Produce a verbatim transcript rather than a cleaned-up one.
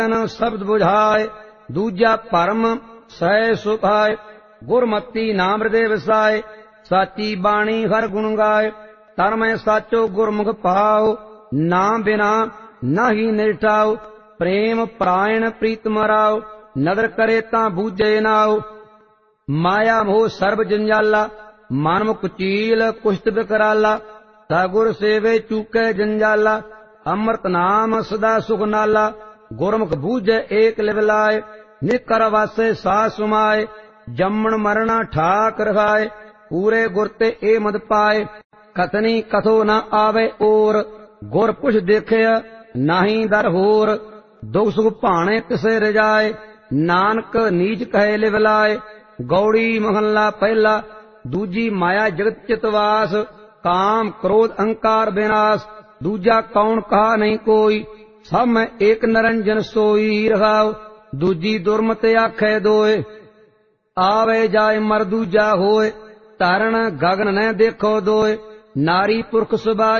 शब्द बुझाए दूजा भरम सह सुभाए गुरमती नाम हृदय वसाए साची बाणी हर गुण गाए धर्म साचो गुरमुख पाओ नाम बिना नाही निठाओ प्रेम परायण प्रीत मराओ नदर करे ता बूझे नाओ माया मोह सर्ब जंजाला मानमुख चील कुश्त बिकराला सगुर सेवे चूके जंजाला अमृत नाम सदा सुख नाला गुरमुख बूझे एक लिवलाए निकर वासे सा सुमाए जम्मण मरना ठाक रखाए पूरे गुर ते ए मद पाए कथनी कथो न आवे और गुर पुछ देखे नाही दर होर दुख सुख भाणे किसे रजाए नानक नीच कहे लिवलाए गौड़ी महला पहला दूजी माया जगत चितवास काम क्रोध अहंकार विनाश दूजा कौन कहा नहीं कोई सब में एक निरंजन सोई रहाओ दूजी दुर्मत आखे दोए आवे जाए मर दूजा होए तारण गगन न देखो दोए नारी पुरख सुबा